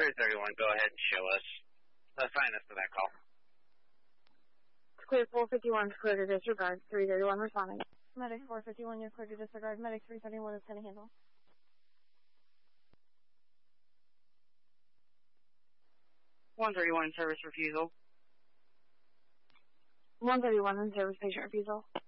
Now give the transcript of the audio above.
331, go ahead and show us. Assign us to that call. Clear 451, clear to disregard. 331 responding. Medic 451, you're clear to disregard. Medic 331 is going to handle. 131 service refusal. 131 in service patient refusal.